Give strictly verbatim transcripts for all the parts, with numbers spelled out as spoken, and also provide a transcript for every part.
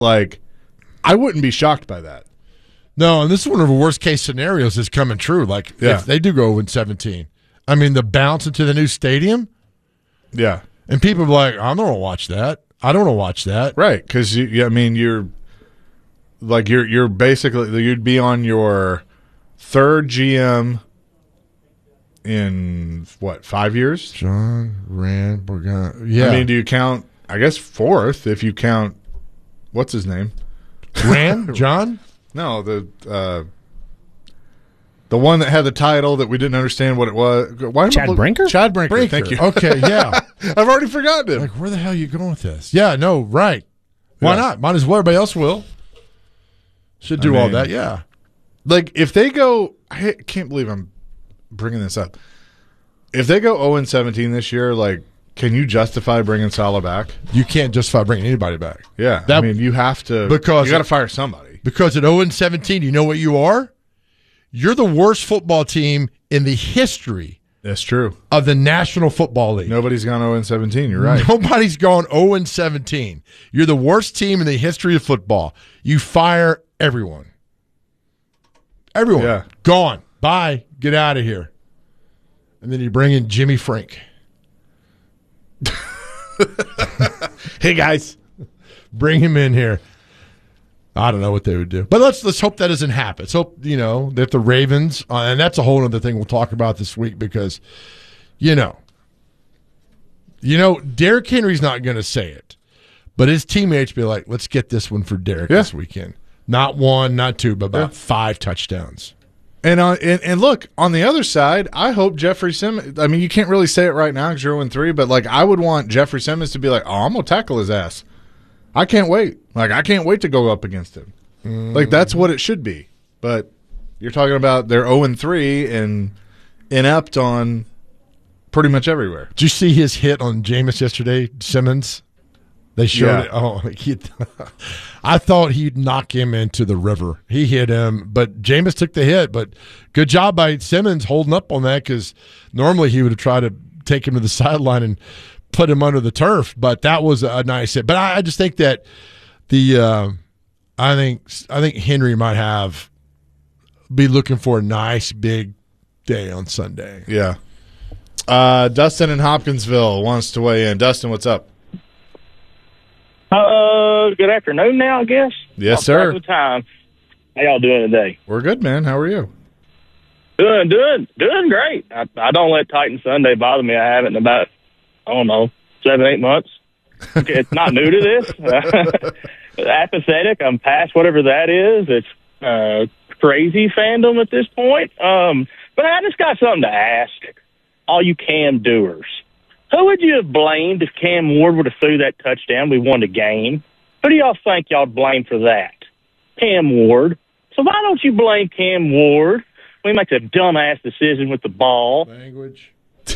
like, I wouldn't be shocked by that. No, and this is one of the worst case scenarios is coming true. Like, Yeah. if they do go oh seventeen, I mean, the bounce into the new stadium, Yeah. and people are like, I don't want to watch that. I don't want to watch that. Right, because, I mean, you're, like, you're, you're basically, you'd be on your third G M in, what, five years? John Rand Bourgon. Yeah. I mean, do you count, I guess, fourth if you count, what's his name? Rand? John? No, the uh, the one that had the title that we didn't understand what it was. Why am I Chad look- Brinker? Chad Brinker. Brinker. Thank you. Okay, yeah. I've already forgotten him. Like, where the hell are you going with this? Yeah, no, right. Why Yeah. not? Might as well. Everybody else will. Should do I all mean- that, yeah. Like, if they go, I can't believe I'm bringing this up. If they go oh and seventeen this year, like, can you justify bringing Salah back? You can't justify bringing anybody back. Yeah, That- I mean, you have to because- you got to fire somebody. Because at oh and seventeen, you know what you are? You're the worst football team in the history That's true. of the National Football League. Nobody's gone oh and seventeen. You're right. Nobody's gone oh and seventeen. You're the worst team in the history of football. You fire everyone. Everyone. Yeah. Gone. Bye. Get out of here. And then you bring in Jimmy Frank. Hey guys, Bring him in here. I don't know what they would do. But let's let's hope that doesn't happen. Let's hope, you know, that the Ravens, uh, and that's a whole other thing we'll talk about this week because, you know, you know, Derrick Henry's not going to say it, but his teammates be like, let's get this one for Derrick Yeah. this weekend. Not one, not two, but about Yeah. five touchdowns. And, on, and and look, on the other side, I hope Jeffrey Simmons, I mean, you can't really say it right now because you're oh and three, but, like, I would want Jeffrey Simmons to be like, oh, I'm going to tackle his ass. I can't wait. Like, I can't wait to go up against him. Mm. Like, that's what it should be. But you're talking about they're oh and three and inept on pretty much everywhere. Did you see his hit on Jameis yesterday, Simmons? They showed Yeah. it. Oh, he, I thought he'd knock him into the river. He hit him, but Jameis took the hit. But good job by Simmons holding up on that because normally he would have tried to take him to the sideline and put him under the turf. But that was a nice hit. But I, I just think that the uh, I think I think Henry might have be looking for a nice big day on Sunday. Yeah. Uh, Dustin in Hopkinsville wants to weigh in. Dustin, what's up? Uh, good afternoon now, I guess. Yes, Lost sir. track of time. How y'all doing today? We're good, man. How are you? Doing, doing, doing great. I, I don't let Titan Sunday bother me. I haven't in about, I don't know, seven, eight months. It's not new to this. Apathetic. I'm past whatever that is. It's uh, crazy fandom at this point. Um, but I just got something to ask all you Cam doers. Who would you have blamed if Cam Ward would have threw that touchdown? We won the game. Who do y'all think y'all blame for that? Cam Ward. So why don't you blame Cam Ward when he makes a dumbass decision with the ball? Language.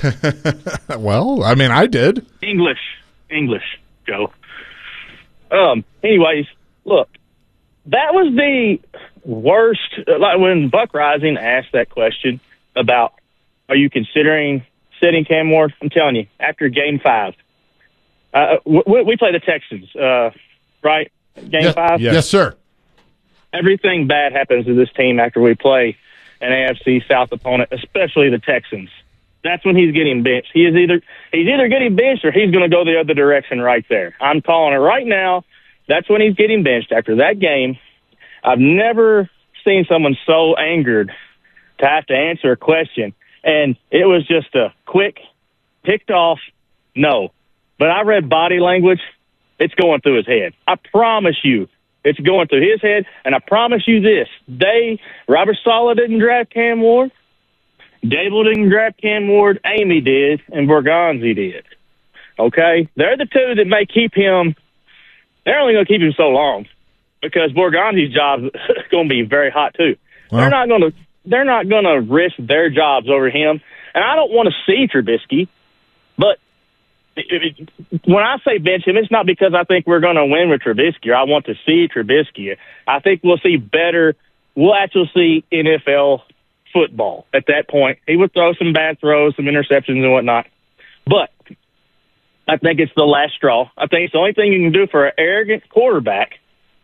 Well, I mean, I did. English. English, Joe. Um. Anyways, look, that was the worst. Like when Buck Rising asked that question about, are you considering sitting Cam Ward? I'm telling you, after Game Five, uh, we, we play the Texans, uh, right? Game Yes, Five. yes. yes, sir. Everything bad happens to this team after we play an A F C South opponent, especially the Texans. That's when he's getting benched. He is either he's either getting benched or he's going to go the other direction right there. I'm calling it right now. That's when he's getting benched after that game. I've never seen someone so angered to have to answer a question, and it was just a quick, picked off no. But I read body language. It's going through his head. I promise you. It's going through his head, and I promise you this. They, Robert Saleh didn't draft Cam Ward. Dable didn't draft Cam Ward. Amy did, and Borgonzi did. Okay? They're the two that may keep him. They're only going to keep him so long because Borgonzi's job is going to be very hot, too. Well, they're not going to They're not going to risk their jobs over him. And I don't want to see Trubisky, but it, it, when I say bench him, it's not because I think we're going to win with Trubisky or I want to see Trubisky. I think we'll see better. We'll actually see N F L football at that point. He would throw some bad throws, some interceptions and whatnot. But I think it's the last straw. I think it's the only thing you can do for an arrogant quarterback